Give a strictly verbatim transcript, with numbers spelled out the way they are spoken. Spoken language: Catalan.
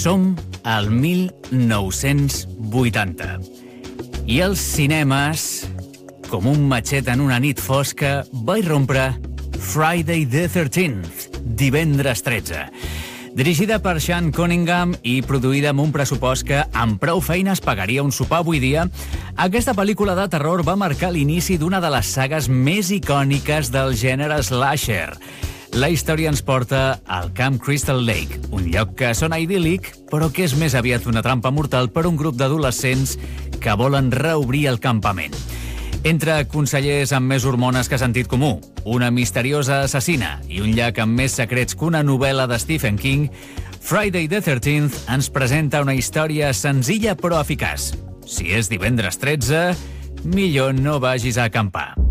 Som al mil nou-cents vuitanta i els cinemes, com un matxet en una nit fosca, va irrompre Friday the thirteenth, divendres tretze. Dirigida per Sean Cunningham i produïda amb un pressupost que amb prou feines pagaria un sopar avui dia, aquesta pel·lícula de terror va marcar l'inici d'una de les sagues més icòniques del gènere slasher. La història ens porta al Camp Crystal Lake, un lloc que sona idíl·lic, però que és més aviat una trampa mortal per un grup d'adolescents que volen reobrir el campament. Entre consellers amb més hormones que sentit comú, una misteriosa assassina i un llac amb més secrets que una novel·la de Stephen King, Friday the thirteenth ens presenta una història senzilla però eficaç. Si és divendres tretze, millor no vagis a acampar.